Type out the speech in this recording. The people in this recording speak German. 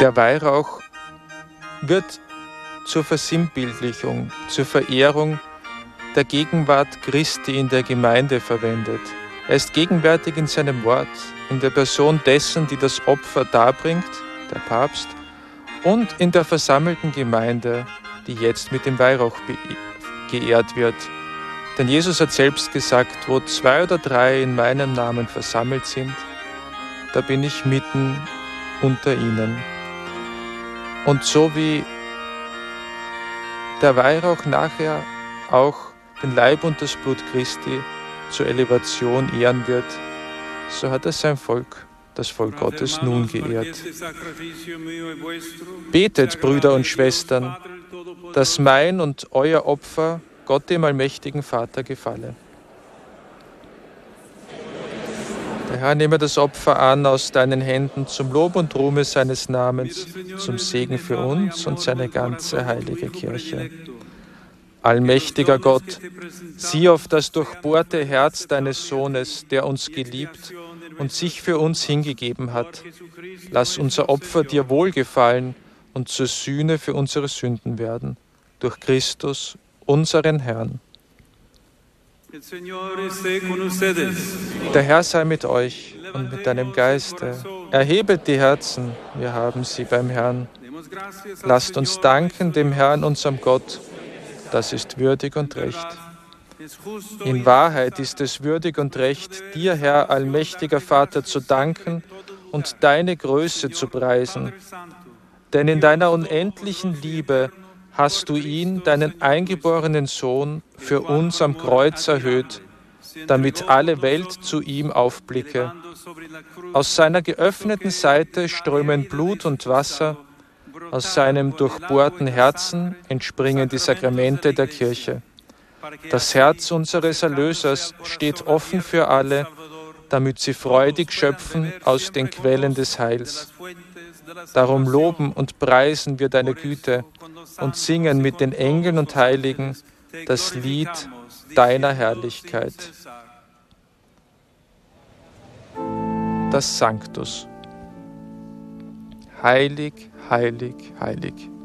Der Weihrauch wird zur Versinnbildlichung, zur Verehrung der Gegenwart Christi in der Gemeinde verwendet. Er ist gegenwärtig in seinem Wort, in der Person dessen, die das Opfer darbringt, der Papst, und in der versammelten Gemeinde, die jetzt mit dem Weihrauch geehrt wird. Denn Jesus hat selbst gesagt, wo 2 oder 3 in meinem Namen versammelt sind, da bin ich mitten unter ihnen. Und so wie der Weihrauch nachher auch den Leib und das Blut Christi zur Elevation ehren wird, so hat er sein Volk, das Volk Gottes, nun geehrt. Betet, Brüder und Schwestern, dass mein und euer Opfer Gott dem allmächtigen Vater gefalle. Der Herr nehme das Opfer an aus deinen Händen zum Lob und Ruhme seines Namens, zum Segen für uns und seine ganze heilige Kirche. Allmächtiger Gott, sieh auf das durchbohrte Herz deines Sohnes, der uns geliebt und sich für uns hingegeben hat. Lass unser Opfer dir wohlgefallen und zur Sühne für unsere Sünden werden. Durch Christus, unseren Herrn. Der Herr sei mit euch und mit deinem Geiste. Erhebet die Herzen, wir haben sie beim Herrn. Lasst uns danken dem Herrn, unserem Gott. Das ist würdig und recht. In Wahrheit ist es würdig und recht, dir, Herr, allmächtiger Vater, zu danken und deine Größe zu preisen. Denn in deiner unendlichen Liebe hast du ihn, deinen eingeborenen Sohn, für uns am Kreuz erhöht, damit alle Welt zu ihm aufblicke. Aus seiner geöffneten Seite strömen Blut und Wasser, aus seinem durchbohrten Herzen entspringen die Sakramente der Kirche. Das Herz unseres Erlösers steht offen für alle, damit sie freudig schöpfen aus den Quellen des Heils. Darum loben und preisen wir deine Güte und singen mit den Engeln und Heiligen das Lied deiner Herrlichkeit. Das Sanctus. Heilig, heilig, heilig